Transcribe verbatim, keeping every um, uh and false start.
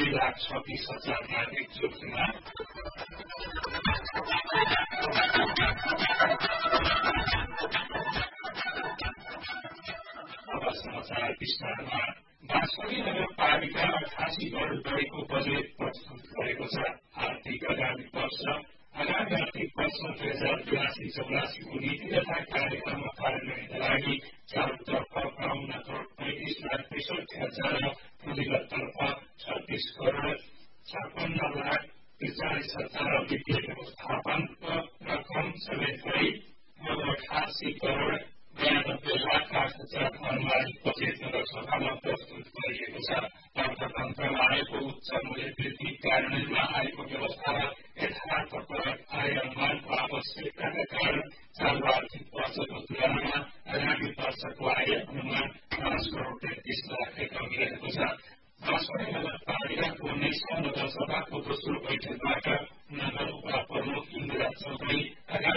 दुई लाख छत्तीस हजार नागरिक जोखिममा। अब समाचार विस्तारमा। बाँसवाडी नगरपालिका अठासी करोड बढेको बजेट प्रस्तुत गरेको छ। आर्थिक आगामी वर्ष आगामी आर्थिक वर्ष दुई हजार बयासी चौरासीको नीति तथा कार्यक्रममा कार्यान्वयनका लागि चालुतर्फ बाहन्न करोड पैंतिस लाख त्रिसठी हजार र पुँजीगततर्फ छत्तीस करोड छप्पन्न लाख त्रिचालिस हजार र वित्तीय व्यवस्थापनको रकम समेत गरी अठासी करोड बयानब्बे लाख आठ हजार अनुमानित बजेट नगरसभामा प्रस्तुत गरिएको छ। अर्थतन्त्रमा आएको उच्च मूल्य वृद्धि कार्यान्वयनमा आएको व्यवस्था र यथार्थपरक आय अनुमानको आवश्यकताका कारण चालु आर्थिक वर्षको तुलनामा आगामी वर्षको आय अनुमान पाँच करोड तेत्तीस लाखले कमी रहेको छ। बाँसवाडी नगरपालिकाको उन्नाइसौं नगरसभाको दोस्रो बैठकबाट